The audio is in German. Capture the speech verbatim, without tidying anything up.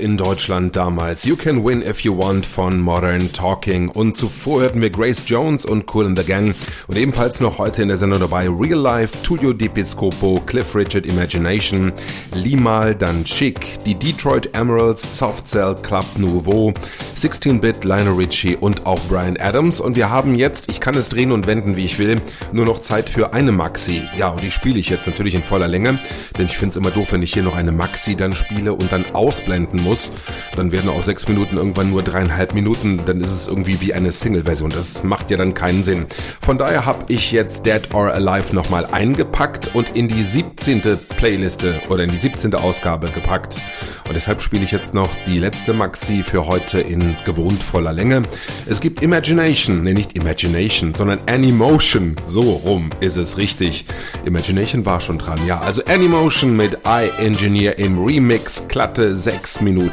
in Deutschland damals. You Can Win If You Want von Modern Talking. Und zuvor hörten wir Grace Jones und Kool and the Gang. Und ebenfalls noch heute in der Sendung dabei Real Life, Tullio Di Piscopo, Cliff Richard Imagination, Limahl, dann Chic, die Detroit Emeralds, Soft Cell, Club Nouveau, sixteen-Bit, Lionel Richie und auch Bryan Adams. Und wir haben jetzt, ich kann es drehen und wenden, wie ich will, nur noch Zeit für eine Maxi. Ja, und die spiele ich jetzt natürlich in voller Länge, denn ich finde es immer doof, wenn ich hier noch eine Maxi dann spiele und dann ausblenden muss. Dann werden auch sechs Minuten irgendwann nur dreieinhalb Minuten, dann ist es irgendwie wie eine Single-Version. Das macht ja dann keinen Sinn. Von daher habe ich jetzt Dead or Alive nochmal eingepackt und in die siebzehnte Playliste oder in die siebzehnte Ausgabe gepackt. Und deshalb spiele ich jetzt noch die letzte Maxi für heute in gewohnt voller Länge. Es gibt Imagination, nee nicht Imagination, sondern Animotion. So rum ist es richtig. Imagination war schon dran, ja. Also Animotion mit I Engineer im Remix, glatte sechs Minuten.